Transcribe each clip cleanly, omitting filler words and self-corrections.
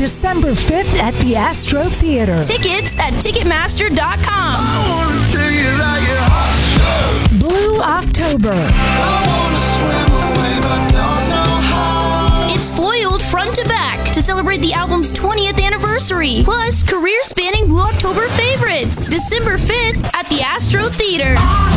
December 5th at the Astro Theater. Tickets at Ticketmaster.com. I wanna tell you that you're hot stuff. Blue October. I wanna swim away, but don't know how. It's foiled front to back to celebrate the album's 20th anniversary. Plus, career-spanning Blue October favorites. December 5th at the Astro Theater.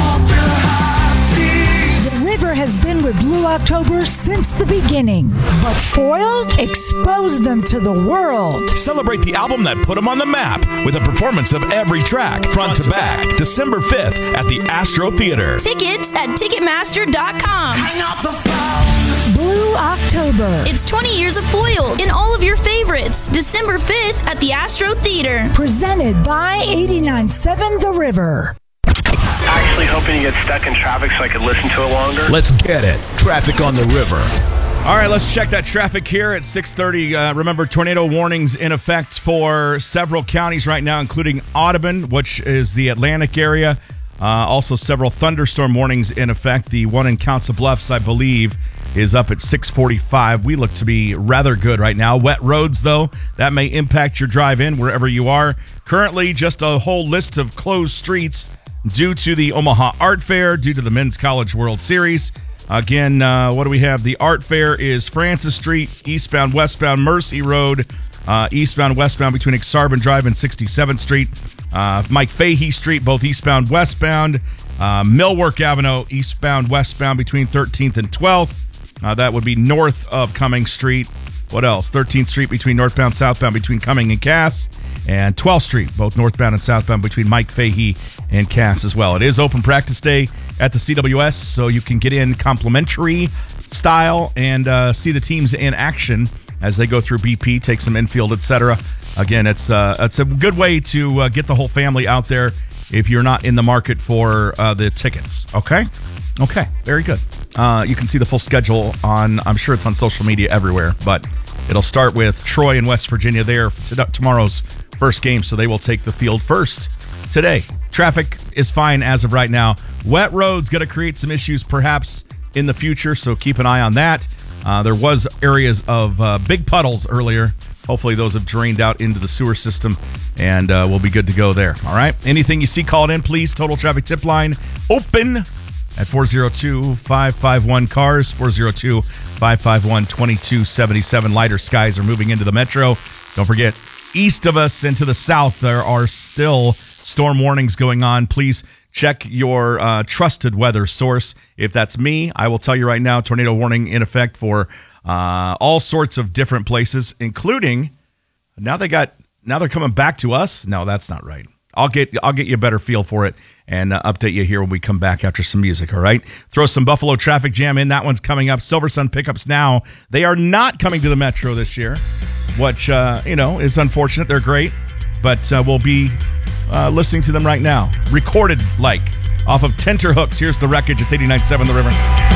The River has been with Blue October since the beginning. But foiled? Expose them to the world. Celebrate the album that put them on the map with a performance of every track, front to back, December 5th at the Astro Theater. Tickets at Ticketmaster.com. Hang up the phone. Blue October. It's 20 years of Foiled in all of your favorites. December 5th at the Astro Theater. Presented by 89.7 The River. Actually hoping you get stuck in traffic so I could listen to it longer. Let's get it. Traffic on the river. All right, let's check that traffic here at 6:30. Remember, tornado warnings in effect for several counties right now, including Audubon, which is the Atlantic area. Also, several thunderstorm warnings in effect. The one in Council Bluffs, I believe, is up at 6:45. We look to be rather good right now. Wet roads, though, that may impact your drive in wherever you are. Currently, just a whole list of closed streets due to the Omaha Art Fair, due to the Men's College World Series. Again, what do we have? The Art Fair is Francis Street, eastbound, westbound, Mercy Road, eastbound, westbound between Exarban Drive and 67th Street. Mike Fahey Street, both eastbound, westbound. Millwork Avenue, eastbound, westbound between 13th and 12th. That would be north of Cumming Street. What else? 13th Street between northbound, southbound between Cumming and Cass. And 12th Street, both northbound and southbound between Mike Fahey and Cass as well. It is open practice day at the CWS, so you can get in complimentary style and see the teams in action as they go through BP, take some infield, etc. Again, it's a good way to get the whole family out there if you're not in the market for the tickets. Okay, very good. You can see the full schedule on, I'm sure it's on social media everywhere, but it'll start with Troy in West Virginia there for tomorrow's first game, so they will take the field first today. Traffic is fine as of right now. Wet roads going to create some issues perhaps in the future, so keep an eye on that. There was areas of big puddles earlier. Hopefully those have drained out into the sewer system, and we'll be good to go there. All right? Anything you see, call it in, please. Total Traffic Tip Line open at 402-551-CARS, 402-551-2277. Lighter skies are moving into the metro. Don't forget, east of us and to the south, there are still storm warnings going on. Please check your trusted weather source. If that's me, I will tell you right now, tornado warning in effect for all sorts of different places, including now they're coming back to us. No, that's not right. I'll get you a better feel for it and update you here when we come back after some music, all right? Throw some Buffalo Traffic Jam in. That one's coming up. Silver Sun pickups now. They are not coming to the Metro this year, which, is unfortunate. They're great, but we'll be listening to them right now. Recorded off of Tenterhooks. Here's the wreckage. It's 89.7 The River.